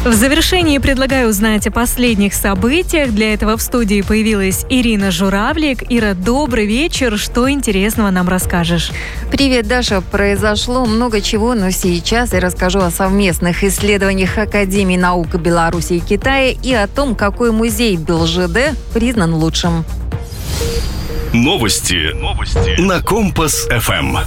В завершении предлагаю узнать о последних событиях. Для этого в студии появилась Ирина Журавлик. Ира, добрый вечер. Что интересного нам расскажешь? Привет, Даша. Произошло много чего, но сейчас я расскажу о совместных исследованиях Академии наук Беларуси и Китая и о том, какой музей БелЖД признан лучшим. Новости на Компас-ФМ.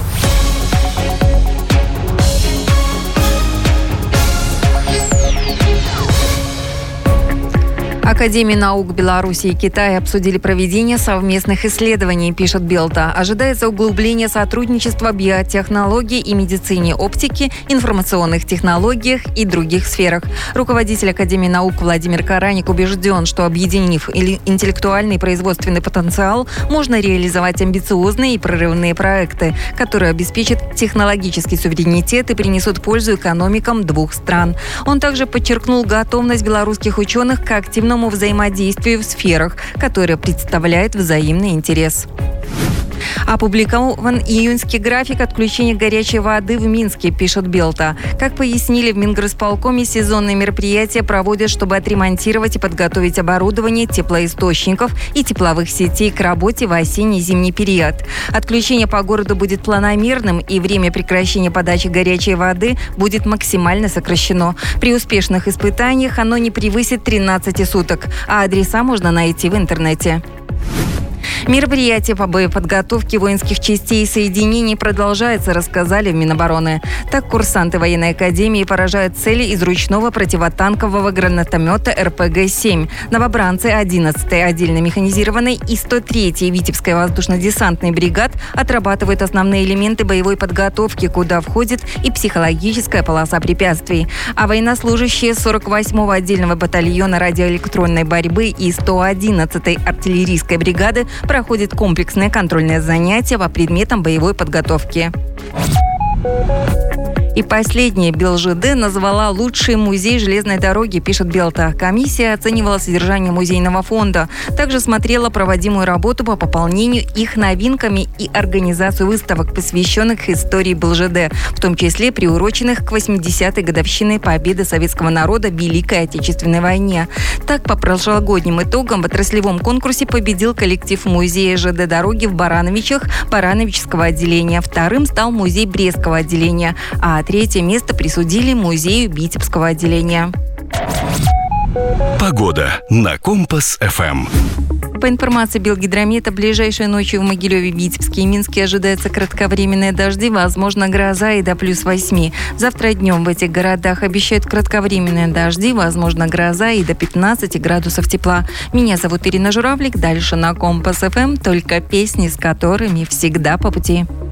Академии наук Беларуси и Китая обсудили проведение совместных исследований, пишет Белта. Ожидается углубление сотрудничества в биотехнологии и медицине, оптике, информационных технологиях и других сферах. Руководитель Академии наук Владимир Караник убежден, что, объединив интеллектуальный и производственный потенциал, можно реализовать амбициозные и прорывные проекты, которые обеспечат технологический суверенитет и принесут пользу экономикам двух стран. Он также подчеркнул готовность белорусских ученых к активному взаимодействию в сферах, которые представляют взаимный интерес. Опубликован июньский график отключения горячей воды в Минске, пишет Белта. Как пояснили в Мингорисполкоме, сезонные мероприятия проводят, чтобы отремонтировать и подготовить оборудование теплоисточников и тепловых сетей к работе в осенне-зимний период. Отключение по городу будет планомерным, и время прекращения подачи горячей воды будет максимально сокращено. При успешных испытаниях оно не превысит 13 суток, а адреса можно найти в интернете. Мероприятие по боеподготовке воинских частей и соединений продолжается, рассказали в Минобороны. Так, курсанты военной академии поражают цели из ручного противотанкового гранатомета РПГ-7. Новобранцы 11-й отдельно механизированной и 103-й Витебской воздушно-десантной бригад отрабатывают основные элементы боевой подготовки, куда входит и психологическая полоса препятствий. А военнослужащие 48-го отдельного батальона радиоэлектронной борьбы и 111-й артиллерийской бригады проходит комплексное контрольное занятие по предметам боевой подготовки. И последнее. БелЖД назвала лучший музей железной дороги, пишет Белта. Комиссия оценивала содержание музейного фонда. Также смотрела проводимую работу по пополнению их новинками и организацию выставок, посвященных истории БелЖД, в том числе приуроченных к 80-й годовщине победы советского народа в Великой Отечественной войне. Так, по прошлогодним итогам в отраслевом конкурсе победил коллектив музея ЖД дороги в Барановичах Барановичского отделения. Вторым стал музей Брестского отделения, а третье место присудили музею Витебского отделения. Погода на Компас-ФМ. По информации Белгидромета, ближайшей ночью в Могилеве, Витебске и Минске ожидаются кратковременные дожди, возможно, гроза и до +8. Завтра днем в этих городах обещают кратковременные дожди, возможно, гроза и до 15 градусов тепла. Меня зовут Ирина Журавлик. Дальше на Компас-ФМ только песни, с которыми всегда по пути.